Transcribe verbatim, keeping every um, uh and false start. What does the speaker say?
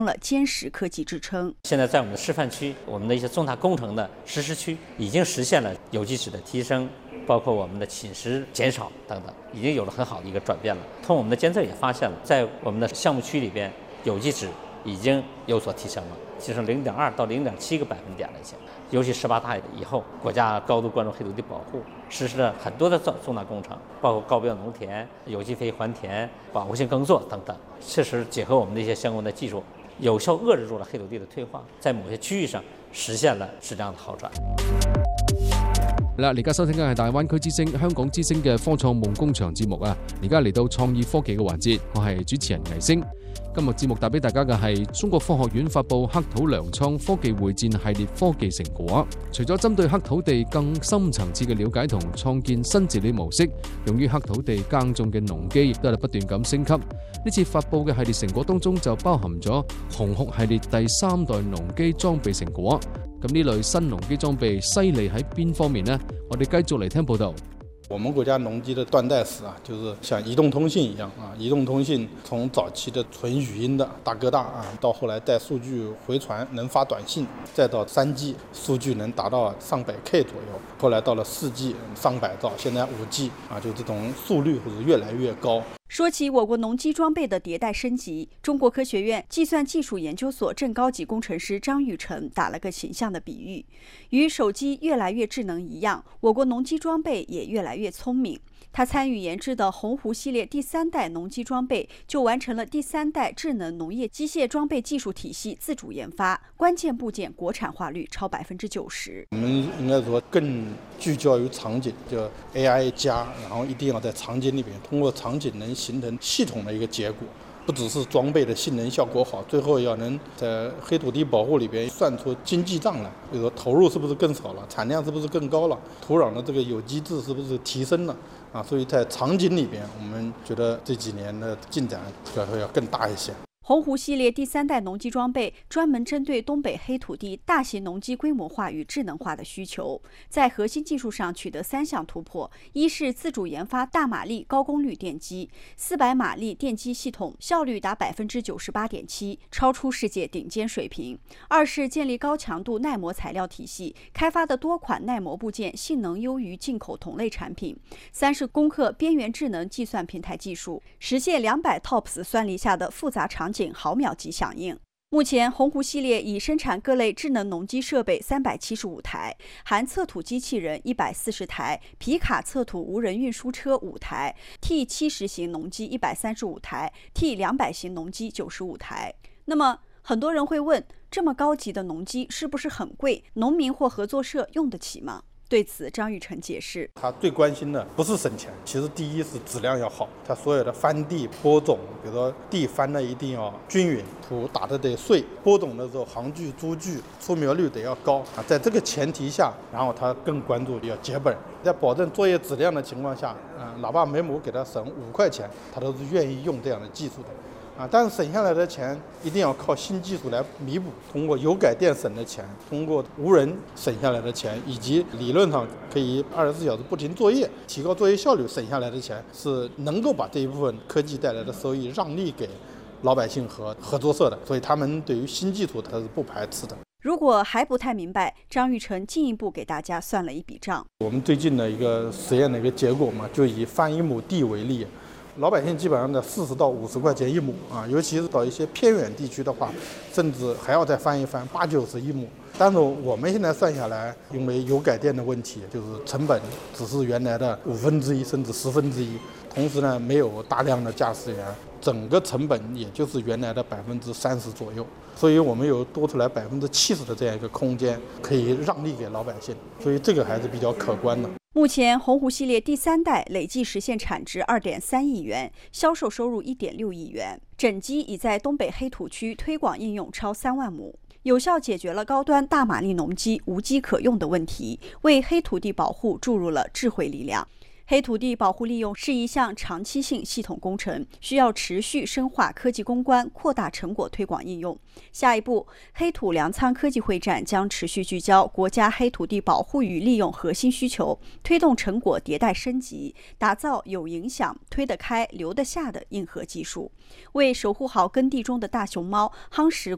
了坚实科技支撑。 现在在我们的示范区，我们的一些重大工程的实施区已经实现了有机质的提升，包括我们的侵蚀减少等等，已经有了很好的一个转变了。从我们的监测也发现了，在我们的项目区里边，有机质已经有所提升了，提升零点二到零点七个百分点了已经。尤其十八大以后，国家高度关注黑土地保护，实施了很多的重重大工程，包括高标农田、有机肥还田、保护性耕作等等，确实结合我们的一些相关的技術，有效遏制住了黑土地的退化，在某些區域上實現了質量的好轉。 嗱，而家收聽緊係大灣區之聲、香港之聲嘅科創夢工場節目啊！而家嚟到創意科技嘅環節，我係主持人倪星。今日節目帶俾大家嘅係中國科學院發布黑土糧倉科技會戰系列科技成果。除咗針對黑土地更深層次嘅了解同創建新治理模式，用於黑土地耕種嘅農機亦都係不斷咁升級。呢次發布嘅系列成果當中就包含咗紅酷系列第三代農機裝備成果。咁呢類新農機裝備犀利喺邊方面呢？我哋繼續嚟聽報道。 我們國家農機的斷代史啊，就是像移動通信一樣啊，移動通信從早期的純語音的大哥大啊，到後來帶數據回傳能發短信，再到三 G 數據能達到上百 K 左右，後來到了四 G 上百兆，現在五 G 啊，就這種速率或者越來越高。 說起我國農機裝備的迭代升級，中國科學院計算技術研究所正高級工程師張玉成打了個形象的比喻，與手機越來越智能一樣，我國農機裝備也越來越聰明。他參與研製的鴻鵠系列第三代農機裝備就完成了第三代智能農業機械裝備技術體系自主研發，關鍵部件國產化率超百分之九十。 我們應該說更聚焦於場景，就 A I 加，然後一定要在場景裏邊，通過場景能形成系統的一個結果，不只是裝備的性能效果好，最後要能在黑土地保護裏邊算出經濟賬來，比如說投入是不是更少了，產量是不是更高了，土壤的這個有機質是不是提升了啊？所以在場景裏邊，我們覺得這幾年的進展可能要更大一些。 鴻鵠系列第三代農機裝備專門針對東北黑土地大型農機規模化與智能化的需求，在核心技術上取得三項突破：一是自主研發大馬力高功率電機，四百馬力電機系統效率達百分之九十八點七，超出世界頂尖水平；二是建立高強度耐磨材料體系，開發的多款耐磨部件性能優於進口同類產品；三是攻克邊緣智能計算平台技術，實現兩百 T O P S 算力下的複雜場景毫秒級響應。目前鴻鵠系列已生產各類智能農機設備三百七十五台，含測土機器人一百四十台，皮卡測土無人運輸車五台， T 七十 型農機一百三十五台， T 兩百 型農機九十五台。那麼很多人會問，這麼高級的農機是不是很貴？農民或合作社用得起嗎？對此，張玉成解釋， 他最關心的不是省錢，其實第一是質量要好，他所有的翻地播種，比如說地翻的一定要均勻，土打得得碎，播種的時候行距、株距、出苗率得要高啊。在這個前提下，然後他更關注要結本，在保證作業質量的情況下，啊，哪怕每畝給他省五塊錢，他都是願意用這樣的技術的。啊，但是省下來的錢一定要靠新技術來彌補，通過油改電省的錢，通過無人省下來的錢，以及理論上可以二十四小時不停作業，提高作業效率省下來的錢，是能夠把這一部分科技帶來的收益讓利給老百姓和合作社的，所以他們對於新技術他是不排斥的。 如果還不太明白，張玉成進一步給大家算了一筆賬。 我們最近的一個實驗的一個結果嘛，就以翻一畝地為例。老百姓基本上在四十到五十塊錢一畝啊，尤其是到一些偏遠地區的話，甚至還要再翻一翻八九十一畝。但是我們現在算下來，因為油改電的問題，就是成本只是原來的五分之一甚至十分之一，同時呢沒有大量的駕駛員，整個成本也就是原來的百分之三十左右。所以我們有多出來百分之七十的這樣一個空間，可以讓利給老百姓，所以這個還是比較可觀的。 目前鴻鵠系列第三代累計實現產值二點三億元，銷售收入一點六億元，整機已在東北黑土區推廣應用超三萬畝，有效解決了高端大馬力農機無機可用的問題，為黑土地保護注入了智慧力量。黑土地保護利用是一項長期性系統工程，需要持續深化科技攻關，擴大成果推廣應用。下一步，黑土糧倉科技會戰將持續聚焦國家黑土地保護與利用核心需求，推動成果迭代升級，打造有影響、推得開、留得下的硬核技術，為守護好耕地中的大熊貓夯實